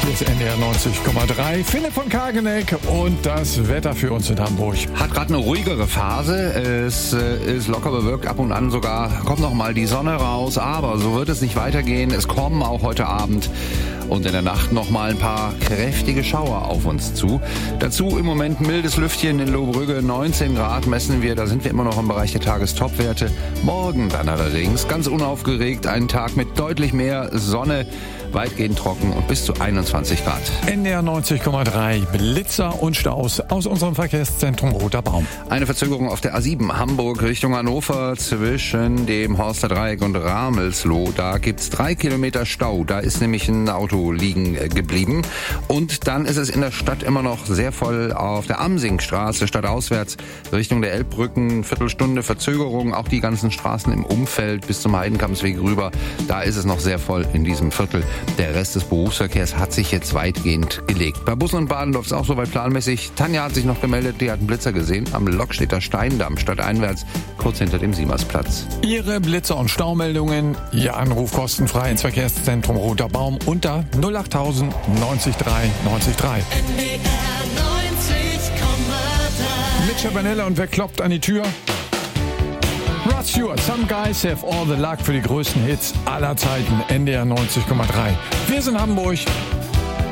Hier ist NDR 90,3. Philipp von Kageneck und das Wetter für uns in Hamburg. Hat gerade eine ruhigere Phase. Es ist locker bewölkt, ab und an sogar kommt noch mal die Sonne raus. Aber so wird es nicht weitergehen. Es kommen auch heute Abend und in der Nacht noch mal ein paar kräftige Schauer auf uns zu. Dazu im Moment mildes Lüftchen in Lohbrügge, 19 Grad messen wir. Da sind wir immer noch im Bereich der Tagestopwerte. Morgen dann allerdings ganz unaufgeregt, ein Tag mit deutlich mehr Sonne, weitgehend trocken und bis zu 21 Grad. NDR 90,3, Blitzer und Staus aus unserem Verkehrszentrum Roter Baum. Eine Verzögerung auf der A7 Hamburg Richtung Hannover zwischen dem Horster Dreieck und Ramelsloh. Da gibt's 3 Kilometer Stau. Da ist nämlich ein Auto liegen geblieben. Und dann ist es in der Stadt immer noch sehr voll auf der Amsingstraße stadtauswärts Richtung der Elbbrücken. Viertelstunde Verzögerung. Auch die ganzen Straßen im Umfeld bis zum Heidenkampsweg rüber. Da ist es noch sehr voll in diesem Viertel. Der Rest des Berufsverkehrs hat sich jetzt weitgehend gelegt. Bei Bussen und Bahnen läuft es auch soweit planmäßig. Tanja hat sich noch gemeldet, die hat einen Blitzer gesehen am Lokstädter Steindamm stadteinwärts, kurz hinter dem Siemmersplatz. Ihre Blitzer- und Staumeldungen, Ihr Anruf kostenfrei ins Verkehrszentrum Roter Baum unter 08000 90 3 90 3. Mit Chabanella und wer klopft an die Tür? Rod Stewart, Some Guys Have All the Luck für die größten Hits aller Zeiten, NDR 90,3. Wir sind Hamburg.